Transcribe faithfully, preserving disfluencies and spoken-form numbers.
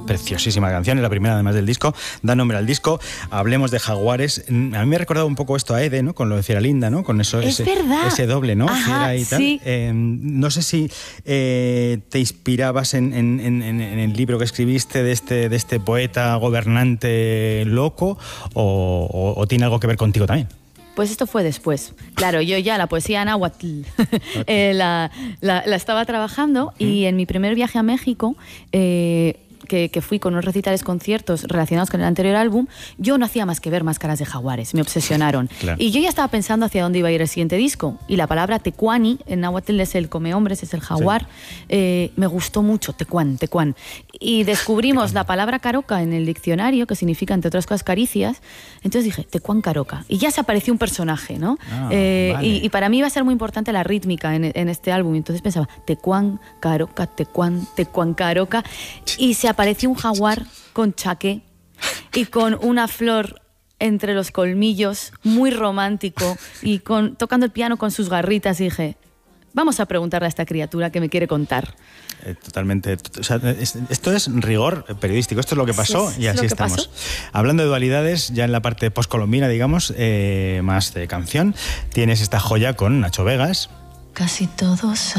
preciosísima canción, es la primera además del disco, da nombre al disco. Hablemos de jaguares. A mí me ha recordado un poco esto a Ede, ¿no? Con lo de Fiera Linda, ¿no? Con eso, es ese, verdad. ese doble, ¿no? Ajá, Fiera y tal. sí. Eh, no sé si eh, te inspirabas en, en, en, en el libro que escribiste de este, de este poeta gobernante loco o, o, o tiene algo que ver contigo también. Pues esto fue después. Claro, yo ya la poesía náhuatl eh, la, la, la estaba trabajando y en mi primer viaje a México, eh, que, que fui con unos recitales conciertos relacionados con el anterior álbum, yo no hacía más que ver máscaras de jaguares, me obsesionaron. Claro. Y yo ya estaba pensando hacia dónde iba a ir el siguiente disco. Y la palabra tecuani, en náhuatl es el come hombres, es el jaguar, sí. eh, me gustó mucho, tecuán, tecuán. Y descubrimos la palabra caroca en el diccionario, que significa, entre otras cosas, caricias. Entonces dije, tecuán caroca. Y ya se apareció un personaje, ¿no? Ah, eh, vale. y, y para mí iba a ser muy importante la rítmica en, en este álbum. Entonces pensaba, tecuán caroca, tecuán, tecuán caroca. Y se apareció un jaguar con chaqué y con una flor entre los colmillos, muy romántico, y con, tocando el piano con sus garritas. Y dije, vamos a preguntarle a esta criatura qué me quiere contar. Eh, totalmente. O sea, es, esto es rigor periodístico. Esto es lo que pasó es, y así estamos. Pasó. Hablando de dualidades, ya en la parte postcolombina, digamos, eh, más de canción, tienes esta joya con Nacho Vegas. Casi todos